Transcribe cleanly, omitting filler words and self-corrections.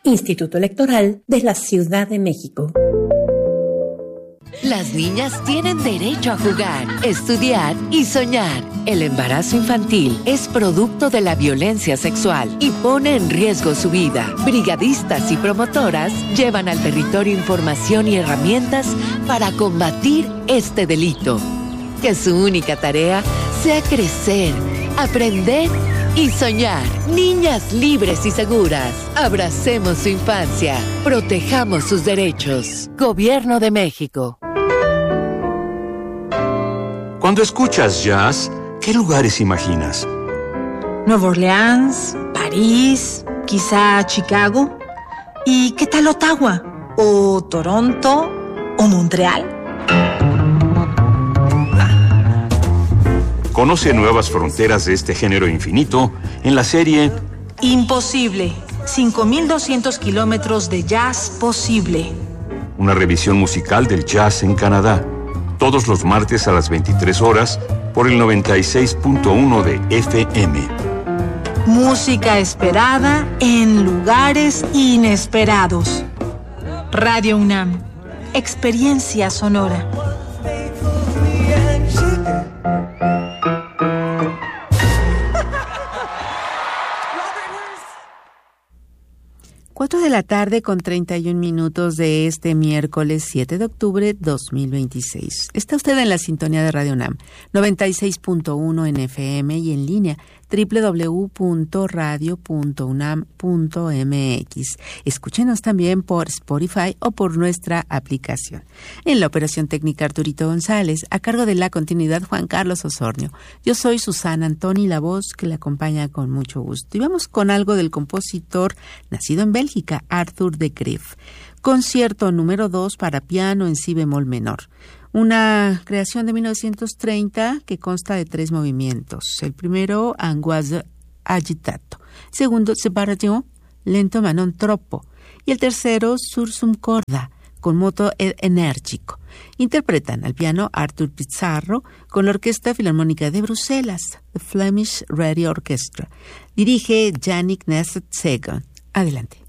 Instituto Electoral de la Ciudad de México. Las niñas tienen derecho a jugar, estudiar y soñar. El embarazo infantil es producto de la violencia sexual y pone en riesgo su vida. Brigadistas y promotoras llevan al territorio información y herramientas para combatir este delito. Que su única tarea sea crecer, aprender y soñar. Niñas libres y seguras. Abracemos su infancia. Protejamos sus derechos. Gobierno de México. Cuando escuchas jazz, ¿qué lugares imaginas? Nueva Orleans, París, quizá Chicago. ¿Y qué tal Ottawa? ¿O Toronto? ¿O Montreal? Conoce nuevas fronteras de este género infinito en la serie Imposible. 5,200 kilómetros de jazz posible. Una revisión musical del jazz en Canadá. Todos los martes a las 23 horas por el 96.1 de FM. Música esperada en lugares inesperados. Radio UNAM. Experiencia sonora. De la tarde con 31 minutos de este miércoles 7 de octubre 2026. Está usted en la sintonía de Radio UNAM, 96.1 en FM y en línea www.radio.unam.mx. Escúchenos también por Spotify o por nuestra aplicación. En la operación técnica Arturito González, a cargo de la continuidad Juan Carlos Osornio. Yo soy Susana Antoni, la voz que le acompaña con mucho gusto. Y vamos con algo del compositor nacido en Bélgica, Arthur de Greef. Concierto número 2 para piano en si bemol menor. Una creación de 1930 que consta de 3 movimientos. El primero, Angoisse agitato. Segundo, Separation, lento ma non troppo. Y el tercero, Sursum corda, con moto enérgico. Interpretan al piano Arthur Pizarro con la Orquesta Filarmónica de Bruselas, The Flemish Radio Orchestra. Dirige Yannick Nesset-Segon. Adelante.